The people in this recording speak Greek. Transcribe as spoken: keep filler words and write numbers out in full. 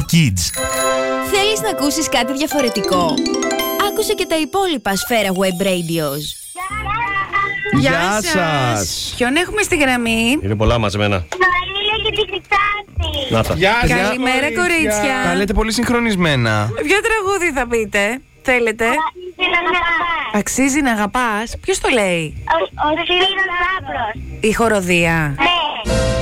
Kids. Θέλεις να ακούσεις κάτι διαφορετικό? Άκουσε και τα υπόλοιπα Σφαίρα Web Radios. Γεια σας. Ποιον έχουμε στη γραμμή? Είναι πολλά μαζεμένα. Να τα. Γεια σας. Καλημέρα, κορίτσια. Τα λέτε πολύ συγχρονισμένα. Ποιο τραγούδι θα πείτε? Θέλετε? Αξίζει να αγαπάς. Ποιος το λέει? Ο Σπύρος Παύλος. Η χοροδία. Ναι.